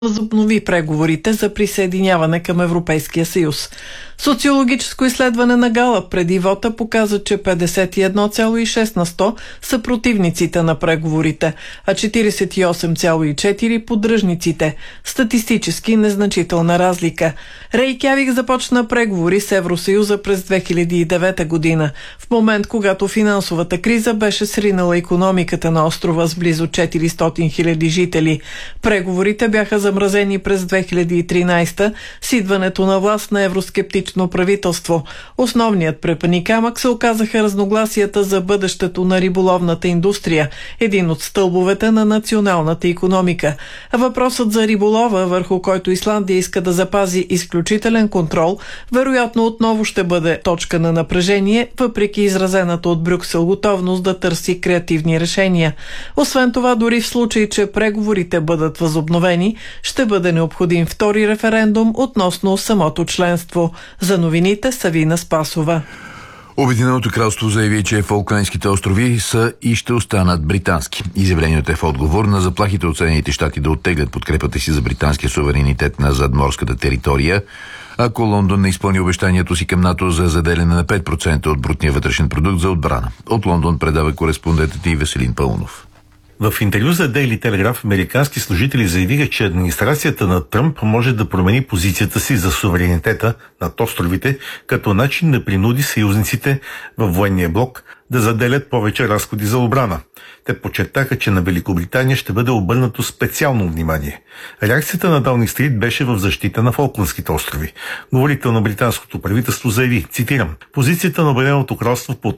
възобнови преговорите за присъединяване към Европейския съюз. Социологическо изследване на Галъп преди вота показа, че 51,6% са противниците на преговорите, а 48,4% поддръжниците. Статистически незначителна разлика. Рейкявик започна преговори с Евросъюза през 2009 година, в момент когато финансовата криза беше сринала икономиката на острова с близо 400 000 жители. Преговорите бяха замразени през 2013 с идването на власт на евроскептично правителство. Основният препъни камък се оказаха разногласията за бъдещето на риболовната индустрия, един от стълбовете на националната икономика. Въпросът за риболова, върху който Исландия иска да запази изключителен контрол, вероятно отново ще бъде точка на напрежение, въпреки изразената от Брюксел готовност да търси креативни решения. Освен това, дори в случай, че преговорите бъдат възобновени, ще бъде необходим втори референдум относно самото членство. За новините Савина Спасова. Обединеното кралство заяви, че Фолклендските острови са и ще останат британски. Изявлението е в отговор на заплахите от Съединените щати да оттеглят подкрепата си за британския суверенитет на задморската територия, ако Лондон не изпълни обещанието си към НАТО за заделяне на 5% от брутния вътрешен продукт за отбрана. От Лондон предава кореспондентът и Веселин Пълнов. В интервю за Daily Telegraph американски служители заявиха, че администрацията на Тръмп може да промени позицията си за суверенитета над островите като начин да принуди съюзниците във военния блок да заделят повече разходи за отбрана. Те подчертаха, че на Великобритания ще бъде обърнато специално внимание. Реакцията на Даунинг Стрит беше в защита на Фолклендските острови. Говорител на британското правителство заяви, цитирам: позицията на Обединеното кралство по